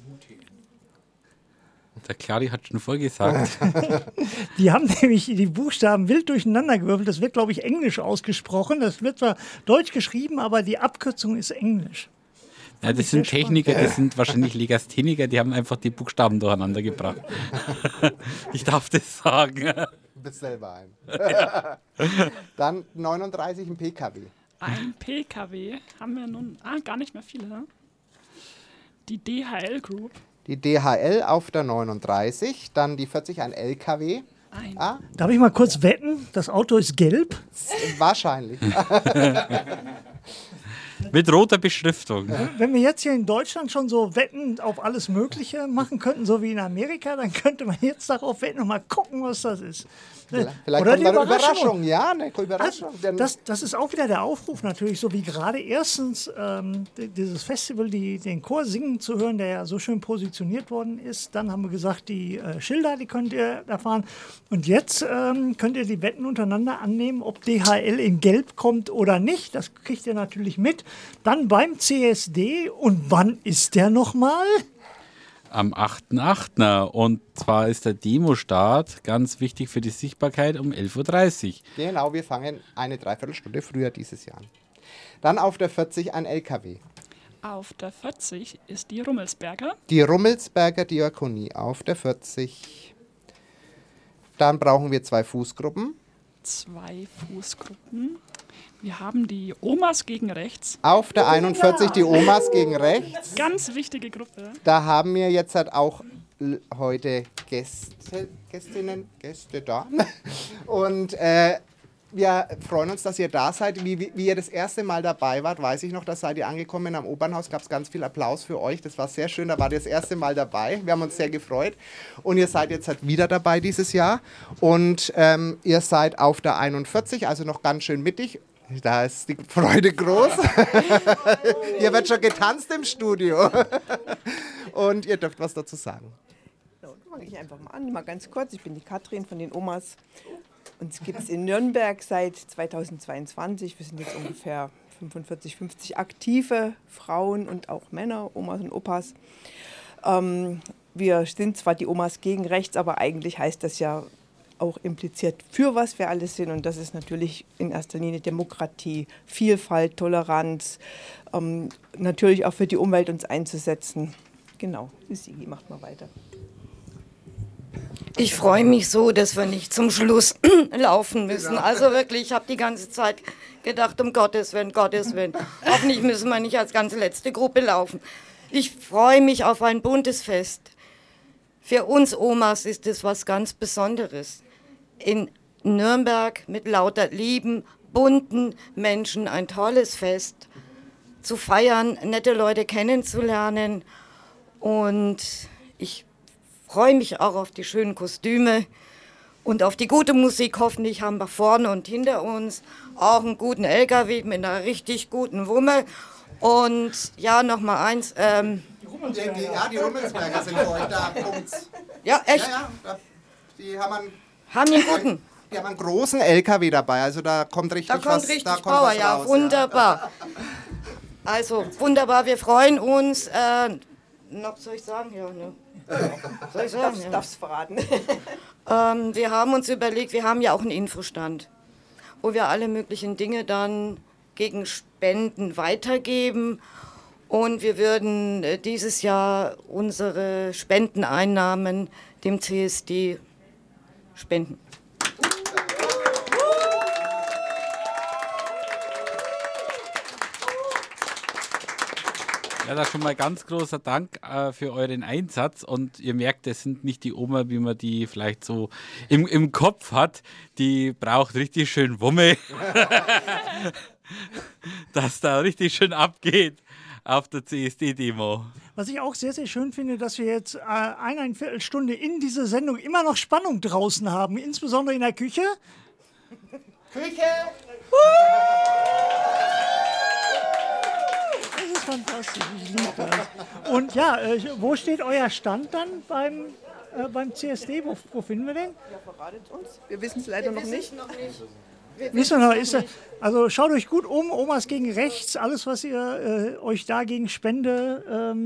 Der Claudi hat schon vorgesagt. Die haben nämlich die Buchstaben wild durcheinander gewürfelt. Das wird, glaube ich, Englisch ausgesprochen. Das wird zwar Deutsch geschrieben, aber die Abkürzung ist Englisch. Ja, das sind Techniker, das sind wahrscheinlich Legastheniker, die haben einfach die Buchstaben durcheinander gebracht. Ich darf das sagen. Du bist selber ein. Dann 39 ein PKW. Ein PKW haben wir nun gar nicht mehr viele. Ne? Die DHL Group. Die DHL auf der 39, dann die 40 ein LKW. Darf ich mal kurz wetten? Das Auto ist gelb? Wahrscheinlich. Mit roter Beschriftung. Wenn wir jetzt hier in Deutschland schon so Wetten auf alles Mögliche machen könnten, so wie in Amerika, dann könnte man jetzt darauf wetten und mal gucken, was das ist. Vielleicht Oder kommt eine Überraschung. Ja, eine Überraschung. Also, das ist auch wieder der Aufruf natürlich, so wie gerade erstens dieses Festival, den Chor singen zu hören, der ja so schön positioniert worden ist. Dann haben wir gesagt, die Schilder, die könnt ihr erfahren. Und jetzt könnt ihr die Wetten untereinander annehmen, ob DHL in Gelb kommt oder nicht. Das kriegt ihr natürlich mit. Dann beim CSD. Und wann ist der nochmal? Am 8.8. Und zwar ist der Demo-Start ganz wichtig für die Sichtbarkeit um 11.30 Uhr. Genau, wir fangen eine Dreiviertelstunde früher dieses Jahr an. Dann auf der 40 ein LKW. Auf der 40 ist die Rummelsberger. Die Rummelsberger Diakonie auf der 40. Dann brauchen wir 2 Fußgruppen. 2 Fußgruppen. Wir haben die Omas gegen rechts. Auf der 41 die Omas gegen rechts. Ganz wichtige Gruppe. Da haben wir jetzt halt auch heute Gäste da. Und wir freuen uns, dass ihr da seid. Wie ihr das erste Mal dabei wart, weiß ich noch, da seid ihr angekommen. Am Opernhaus gab es ganz viel Applaus für euch. Das war sehr schön, da wart ihr das erste Mal dabei. Wir haben uns sehr gefreut. Und ihr seid jetzt halt wieder dabei dieses Jahr. Und ihr seid auf der 41, also noch ganz schön mittig. Da ist die Freude groß. Hier wird schon getanzt im Studio. Und ihr dürft was dazu sagen. So, dann fange ich einfach mal an, mal ganz kurz. Ich bin die Katrin von den Omas. Uns gibt es in Nürnberg seit 2022. Wir sind jetzt ungefähr 45, 50 aktive Frauen und auch Männer, Omas und Opas. Wir sind zwar die Omas gegen rechts, aber eigentlich heißt das ja auch impliziert, für was wir alles sind. Und das ist natürlich in erster Linie Demokratie, Vielfalt, Toleranz, natürlich auch für die Umwelt uns einzusetzen. Genau, Sigi, macht mal weiter. Ich freue mich so, dass wir nicht zum Schluss laufen müssen. Also wirklich, ich habe die ganze Zeit gedacht, um Gottes Willen, hoffentlich müssen wir nicht als ganze letzte Gruppe laufen. Ich freue mich auf ein buntes Fest. Für uns Omas ist es was ganz Besonderes. In Nürnberg mit lauter lieben, bunten Menschen ein tolles Fest zu feiern, nette Leute kennenzulernen. Und ich freue mich auch auf die schönen Kostüme und auf die gute Musik. Hoffentlich haben wir vorne und hinter uns auch einen guten LKW mit einer richtig guten Wumme. Und ja, noch mal eins. Die Rummelsberger sind für euch da. Punkt. Ja, echt? Die haben den guten. Die haben einen großen LKW dabei, also da kommt richtig was. Da kommt richtig Power, was ja, raus, wunderbar. Ja. Also wunderbar, wir freuen uns. Noch soll ich sagen? Ja, ne? Soll ich sagen? Darf's verraten. Wir haben uns überlegt, wir haben ja auch einen Infostand, wo wir alle möglichen Dinge dann gegen Spenden weitergeben. Und wir würden dieses Jahr unsere Spendeneinnahmen dem CSD spenden. Ja, da schon mal ganz großer Dank für euren Einsatz. Und ihr merkt, das sind nicht die Oma, wie man die vielleicht so im Kopf hat. Die braucht richtig schön Wumme, dass da richtig schön abgeht auf der CSD-Demo. Was ich auch sehr, sehr schön finde, dass wir jetzt eine Viertelstunde in dieser Sendung immer noch Spannung draußen haben, insbesondere in der Küche. Küche! Das ist fantastisch, ich liebe das. Und ja, wo steht euer Stand dann beim CSD? Wo finden wir den? Ja, verratet uns. Wir wissen es leider noch nicht. Wissen wir noch, also schaut euch gut um, Omas gegen rechts, alles was ihr euch da gegen Spende